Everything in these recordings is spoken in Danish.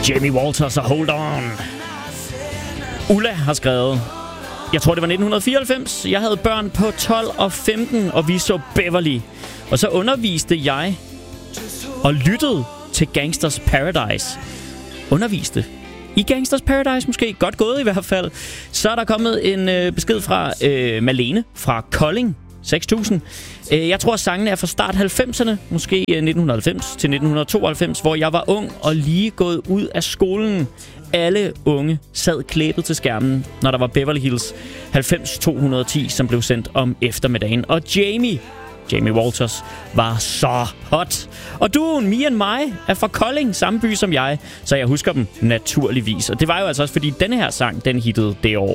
Jamie Walters og Hold On. Ulla har skrevet: jeg tror, det var 1994. Jeg havde børn på 12 og 15, og vi så Beverly. Og så underviste jeg og lyttede til Gangsters Paradise. Underviste i Gangsters Paradise måske. Godt gået i hvert fald. Så er der kommet en besked fra Malene fra Kolding. 6000. Jeg tror, at sangene er fra start 90'erne, måske 1990 til 1992, hvor jeg var ung og lige gået ud af skolen. Alle unge sad klæbet til skærmen, når der var Beverly Hills 90210, som blev sendt om eftermiddagen. Og Jamie Walters var så hot. Og duoen Me and My er fra Kolding, samme by som jeg, så jeg husker dem naturligvis. Og det var jo altså også, fordi denne her sang, den hittede det år.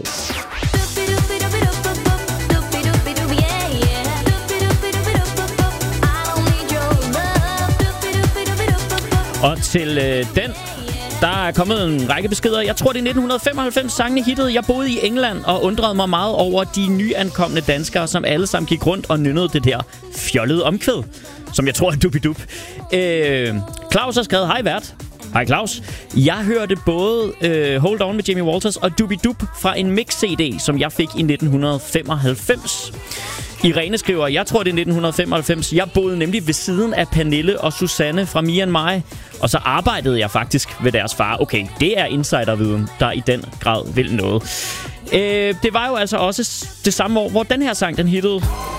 Og til den, der er kommet en række beskeder. Jeg tror, det er 1995, sangene hittede. Jeg boede i England og undrede mig meget over de nyankomne danskere, som alle sammen gik rundt og nynnede det der fjollede omkvæd, som jeg tror er Dubidup. Claus har skrevet: hej vært. Hej Claus. Jeg hørte både Hold On med Jamie Walters og Dubidup fra en mix-CD, som jeg fik i 1995. Irene skriver: jeg tror, det er 1995. Jeg boede nemlig ved siden af Pernille og Susanne fra Me and My, og så arbejdede jeg faktisk ved deres far. Okay, det er insiderviden, der i den grad vil noget. Det var jo altså også det samme år, hvor den her sang, den hittede.